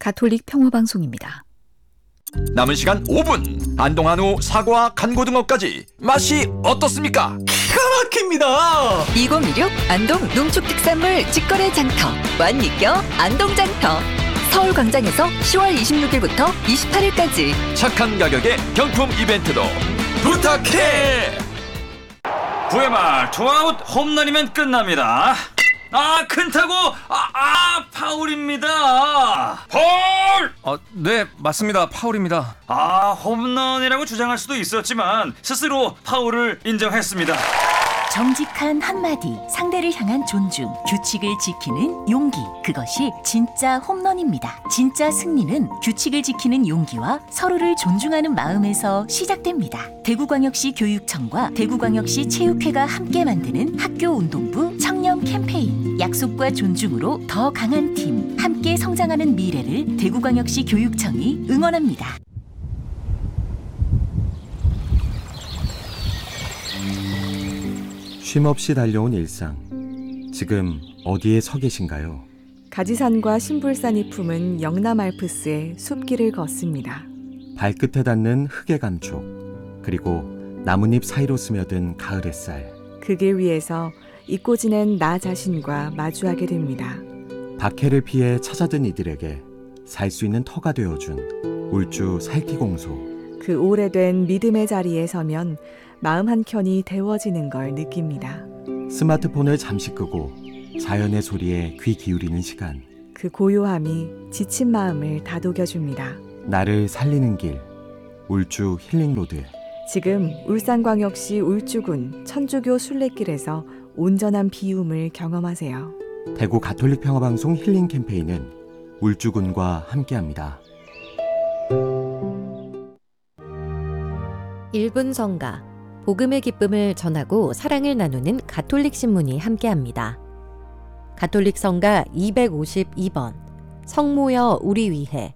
가톨릭 평화방송입니다. 남은 시간 5분. 안동한우 사과 간고등어까지 맛이 어떻습니까? 기가 막힙니다. 2016 안동 농축특산물 직거래 장터 완니껴 안동장터 서울광장에서 10월 26일부터 28일까지 착한 가격에 경품 이벤트도 부탁해. 9회 말 투아웃 홈런이면 끝납니다. 큰 타구 파울입니다. 파울! 네, 맞습니다. 파울입니다. 홈런이라고 주장할 수도 있었지만 스스로 파울을 인정했습니다. 정직한 한마디, 상대를 향한 존중, 규칙을 지키는 용기, 그것이 진짜 홈런입니다. 진짜 승리는 규칙을 지키는 용기와 서로를 존중하는 마음에서 시작됩니다. 대구광역시 교육청과 대구광역시 체육회가 함께 만드는 학교운동부 청년 캠페인, 약속과 존중으로 더 강한 팀, 함께 성장하는 미래를 대구광역시 교육청이 응원합니다. 쉼없이 달려온 일상. 지금 어디에 서 계신가요? 가지산과 신불산이 품은 영남 알프스의 숲길을 걷습니다. 발끝에 닿는 흙의 감촉, 그리고 나뭇잎 사이로 스며든 가을 햇살. 그 길 위에서 잊고 지낸 나 자신과 마주하게 됩니다. 박해를 피해 찾아든 이들에게 살 수 있는 터가 되어준 울주 살기공소. 그 오래된 믿음의 자리에 서면 마음 한켠이 데워지는 걸 느낍니다. 스마트폰을 잠시 끄고 자연의 소리에 귀 기울이는 시간. 그 고요함이 지친 마음을 다독여줍니다. 나를 살리는 길, 울주 힐링로드. 지금 울산광역시 울주군 천주교 순례길에서 온전한 비움을 경험하세요. 대구 가톨릭 평화방송 힐링 캠페인은 울주군과 함께합니다. 1분 성가, 복음의 기쁨을 전하고 사랑을 나누는 가톨릭 신문이 함께합니다. 가톨릭 성가 252번, 성모여 우리 위해,